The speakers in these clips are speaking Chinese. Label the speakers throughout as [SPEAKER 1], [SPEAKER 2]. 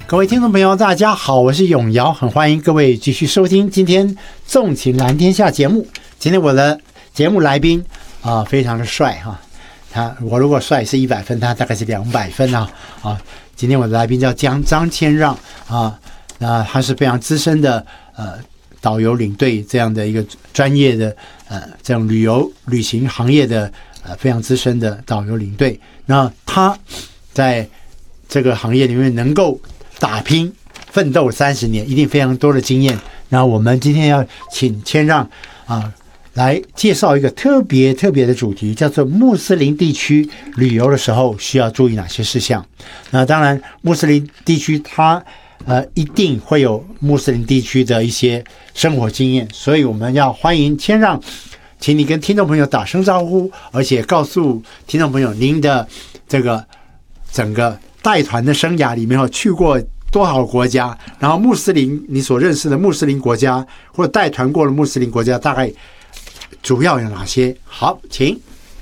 [SPEAKER 1] 各位听众朋友大家好，我是永尧，很欢迎各位继续收听今天纵情蓝天下节目。今天我的节目来宾非常的帅我如果帅是100分，他大概是200分今天我的来宾叫张谦让那他是非常资深的导游领队这样的一个专业的这样旅行行业的非常资深的导游领队。那他在这个行业里面能够打拼奋斗30年，一定非常多的经验。那我们今天要请谦让来介绍一个特别的主题，叫做穆斯林地区旅游的时候需要注意哪些事项。那当然穆斯林地区它一定会有穆斯林地区的一些生活经验，所以我们要欢迎谦让，请你跟听众朋友打声招呼，而且告诉听众朋友您的这个整个带团的生涯里面去过多少国家，然后穆斯林你所认识的穆斯林国家或者带团过的穆斯林国家大概主要有哪些？好，请。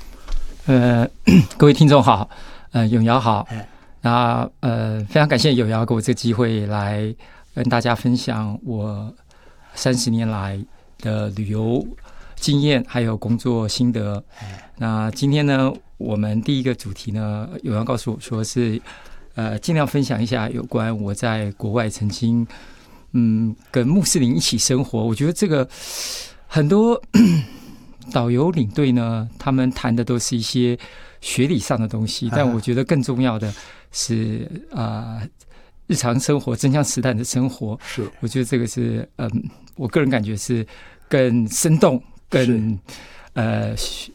[SPEAKER 2] 各位听众好，永尧好。那非常感谢永尧给我这个机会来跟大家分享我30年来的旅游经验还有工作心得。那今天呢，我们第一个主题呢，永尧告诉我说是尽量分享一下有关我在国外曾经跟穆斯林一起生活。我觉得这个很多导游领队呢，他们谈的都是一些学理上的东西，但我觉得更重要的是日常生活真枪实弹的生活。
[SPEAKER 1] 是，
[SPEAKER 2] 我觉得这个是我个人感觉是更生动、更